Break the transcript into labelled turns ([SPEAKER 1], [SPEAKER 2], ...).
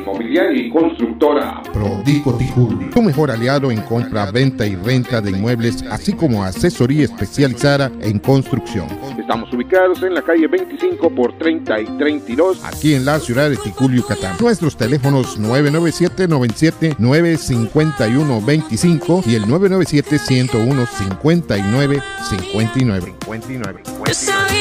[SPEAKER 1] inmobiliaria y constructora
[SPEAKER 2] Prodico Tijuli, tu mejor aliado en compra, venta y renta de inmuebles, así como asesoría especializada en construcción.
[SPEAKER 1] Estamos ubicados en la calle 25 por 30 y 32,
[SPEAKER 2] aquí en la ciudad de Ticul, Yucatán. Nuestros teléfonos 997-97-951-25 y el 997-101-5959.